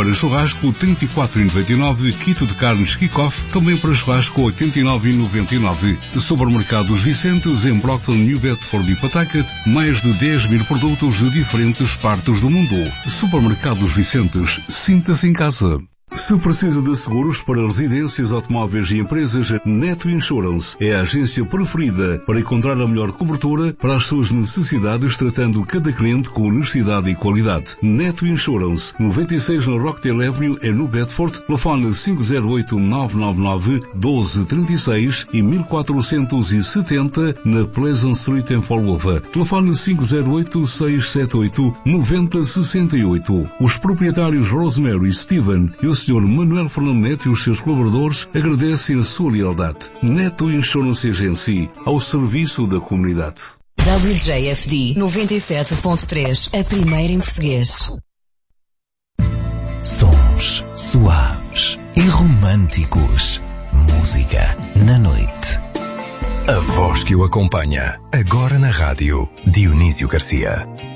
para churrasco 34,99. Quito de carnes Kickoff também para churrasco 89,99. Supermercados Vicentes em Brockton, New Bedford e Pawtucket, mais de 10 mil produtos de diferentes partes do mundo. Supermercados Vicentes, sinta-se em casa. Se precisa de seguros para residências, automóveis e empresas, Neto Insurance é a agência preferida para encontrar a melhor cobertura para as suas necessidades, tratando cada cliente com honestidade e qualidade. Neto Insurance, 96 na Rockdale Avenue, em New Bedford, telefone 508-999-1236 e 1470 na Pleasant Street em Fall River. Telefone 508-678-9068. Os proprietários Rosemary, Steven e o Sr. Manuel Fernando Neto e os seus colaboradores agradecem a sua lealdade. Neto Insurance Agency, ao serviço da comunidade. WJFD 97.3, a primeira em português. Sons suaves e românticos. Música na noite. A voz que o acompanha, agora na rádio, Dionísio Garcia.